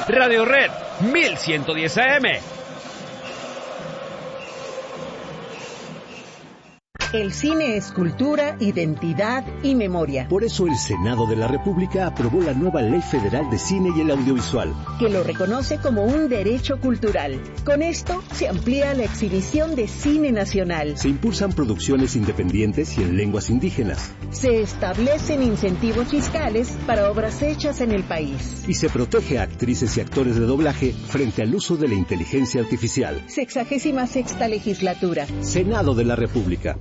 Radio Red 1110 AM. El cine es cultura, identidad y memoria. Por eso el Senado de la República aprobó la nueva Ley Federal de Cine y el Audiovisual, que lo reconoce como un derecho cultural. Con esto se amplía la exhibición de cine nacional. Se impulsan producciones independientes y en lenguas indígenas. Se establecen incentivos fiscales para obras hechas en el país. Y se protege a actrices y actores de doblaje frente al uso de la inteligencia artificial. 66ª legislatura. Senado de la República.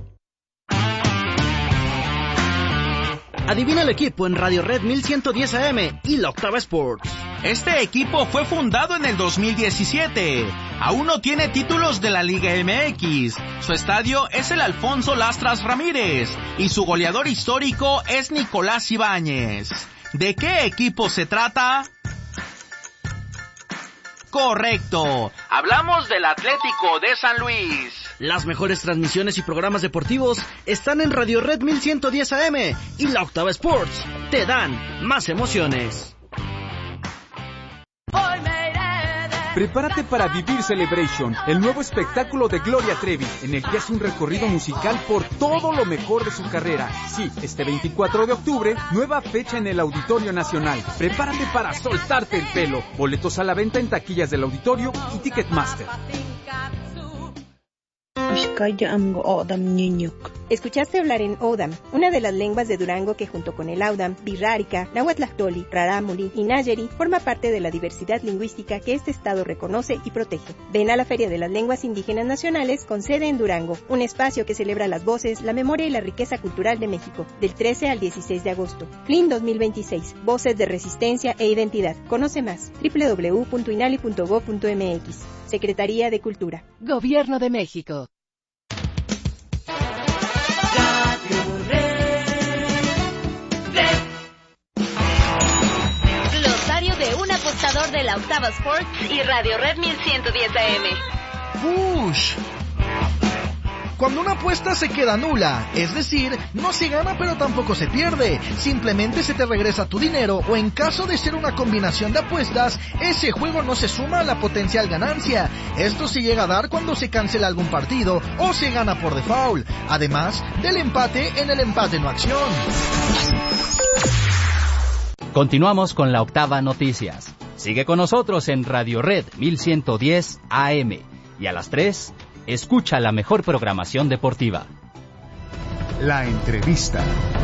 Adivina el equipo en Radio Red 1110 AM y la Octava Sports. Este equipo fue fundado en el 2017. Aún no tiene títulos de la Liga MX. Su estadio es el Alfonso Lastras Ramírez y su goleador histórico es Nicolás Ibáñez. ¿De qué equipo se trata? Correcto. Hablamos del Atlético de San Luis. Las mejores transmisiones y programas deportivos están en Radio Red 1110 AM y la Octava Sports. Te dan más emociones. Prepárate para Vivir Celebration, el nuevo espectáculo de Gloria Trevi, en el que hace un recorrido musical por todo lo mejor de su carrera. Sí, este 24 de octubre, nueva fecha en el Auditorio Nacional. Prepárate para soltarte el pelo. Boletos a la venta en taquillas del auditorio y Ticketmaster. Escuchaste hablar en Odam, una de las lenguas de Durango que junto con el Audam, Birrárica, Nahuatlactoli, Rarámuri y Nayeri forma parte de la diversidad lingüística que este estado reconoce y protege. Ven a la Feria de las Lenguas Indígenas Nacionales con sede en Durango, un espacio que celebra las voces, la memoria y la riqueza cultural de México, del 13 al 16 de agosto. FLIN 2026, Voces de Resistencia e Identidad. Conoce más, www.inali.gov.mx. Secretaría de Cultura. Gobierno de México. Glosario de un apostador de la Octava Sports y Radio Red 1110 AM. ¡Push! Cuando una apuesta se queda nula, es decir, no se gana pero tampoco se pierde, simplemente se te regresa tu dinero o en caso de ser una combinación de apuestas, ese juego no se suma a la potencial ganancia. Esto se llega a dar cuando se cancela algún partido o se gana por default, además del empate en el empate no acción. Continuamos con la Octava Noticias. Sigue con nosotros en Radio Red 1110 AM y a las 3... escucha la mejor programación deportiva. La entrevista.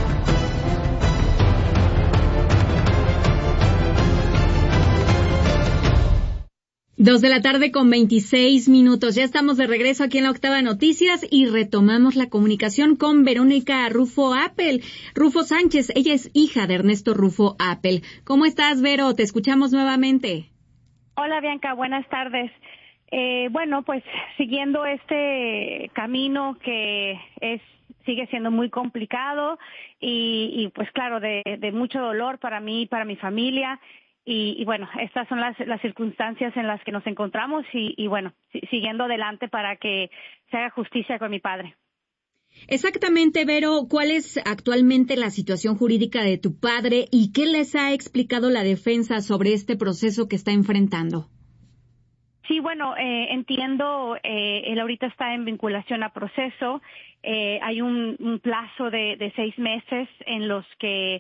Dos de la tarde con 26 minutos. Ya estamos de regreso aquí en la Octava Noticias y retomamos la comunicación con Verónica Rufo Appel. Rufo Sánchez, ella es hija de Ernesto Rufo Appel. ¿Cómo estás, Vero? Te escuchamos nuevamente. Hola, Bianca. Buenas tardes. Bueno, pues siguiendo este camino que sigue siendo muy complicado y pues claro, de mucho dolor para mí y para mi familia. Y bueno, estas son las circunstancias en las que nos encontramos y bueno, siguiendo adelante para que se haga justicia con mi padre. Exactamente, Vero, ¿cuál es actualmente la situación jurídica de tu padre y qué les ha explicado la defensa sobre este proceso que está enfrentando? Sí, bueno, entiendo, él ahorita está en vinculación a proceso. Hay un plazo de 6 meses en los que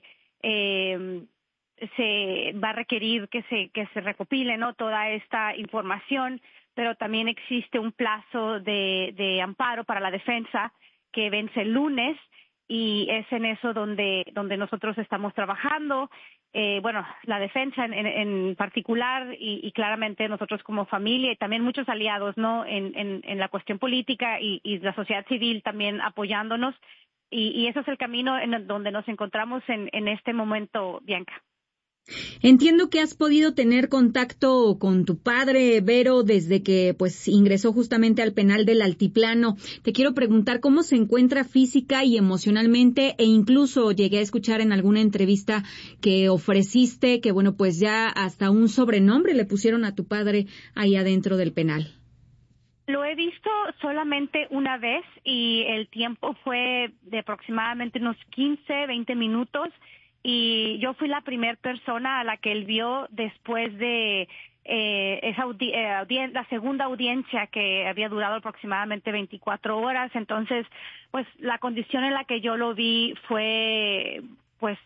se va a requerir que se recopile, ¿no?, toda esta información, pero también existe un plazo de amparo para la defensa que vence el lunes y es en eso donde nosotros estamos trabajando. Bueno, la defensa en particular y claramente nosotros como familia y también muchos aliados, ¿no?, en la cuestión política y la sociedad civil también apoyándonos y ese es el camino en donde nos encontramos en este momento, Bianca. Entiendo que has podido tener contacto con tu padre, Vero, desde que pues ingresó justamente al penal del Altiplano. Te quiero preguntar cómo se encuentra física y emocionalmente e incluso llegué a escuchar en alguna entrevista que ofreciste que bueno, pues ya hasta un sobrenombre le pusieron a tu padre ahí adentro del penal. Lo he visto solamente una vez y el tiempo fue de aproximadamente unos 15, 20 minutos. Y yo fui la primera persona a la que él vio después de la segunda audiencia que había durado aproximadamente 24 horas. Entonces, pues la condición en la que yo lo vi fue, pues,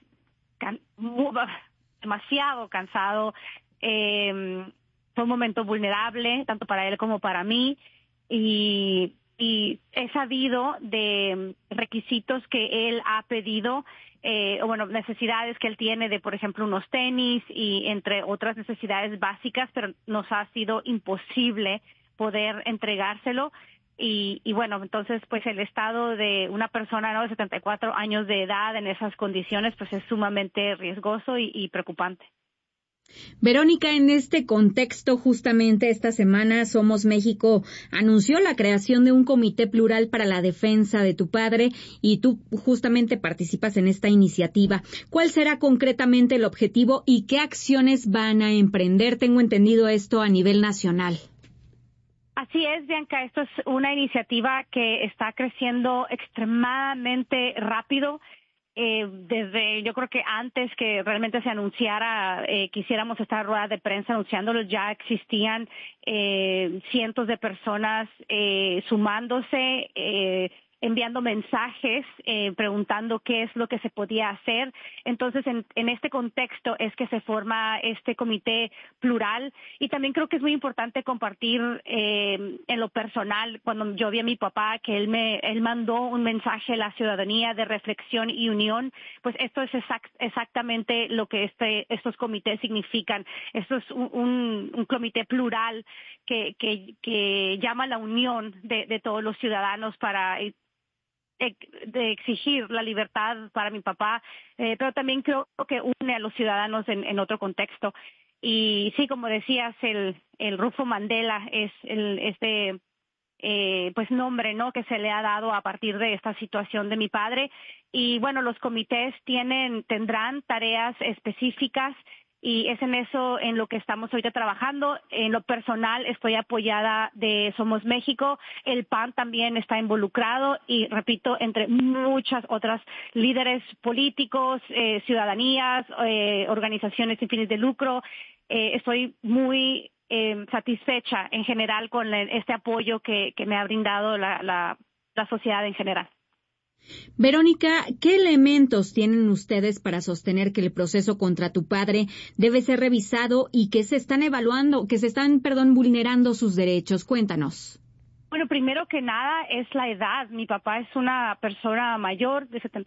demasiado cansado. Fue un momento vulnerable, tanto para él como para mí, y he sabido de requisitos que él ha pedido, necesidades que él tiene de, por ejemplo, unos tenis y entre otras necesidades básicas, pero nos ha sido imposible poder entregárselo. Y bueno, entonces, pues el estado de una persona, ¿no?, de 74 años de edad en esas condiciones, pues es sumamente riesgoso y preocupante. Verónica, en este contexto, justamente esta semana Somos México anunció la creación de un comité plural para la defensa de tu padre y tú justamente participas en esta iniciativa. ¿Cuál será concretamente el objetivo y qué acciones van a emprender? Tengo entendido esto a nivel nacional. Así es, Bianca, esto es una iniciativa que está creciendo extremadamente rápido. Desde, yo creo que antes que realmente se anunciara que hiciéramos esta rueda de prensa anunciándolo, ya existían cientos de personas sumándose, enviando mensajes, preguntando qué es lo que se podía hacer. Entonces, en este contexto es que se forma este comité plural, y también creo que es muy importante compartir en lo personal, cuando yo vi a mi papá, que él mandó un mensaje a la ciudadanía de reflexión y unión. Pues esto es exactamente lo que estos comités significan. Esto es un comité plural que llama a la unión de todos los ciudadanos para de exigir la libertad para mi papá, pero también creo que une a los ciudadanos en otro contexto. Y sí, como decías, el Rufo Mandela es pues nombre, ¿no?, que se le ha dado a partir de esta situación de mi padre. Y bueno, los comités tendrán tareas específicas, y es en eso en lo que estamos ahorita trabajando. En lo personal estoy apoyada de Somos México, el PAN también está involucrado y, repito, entre muchas otras líderes políticos, ciudadanías, organizaciones sin fines de lucro. Estoy muy satisfecha en general con este apoyo que me ha brindado la sociedad en general. Verónica, ¿qué elementos tienen ustedes para sostener que el proceso contra tu padre debe ser revisado y que se están vulnerando sus derechos? Cuéntanos. Bueno, primero que nada es la edad. Mi papá es una persona mayor de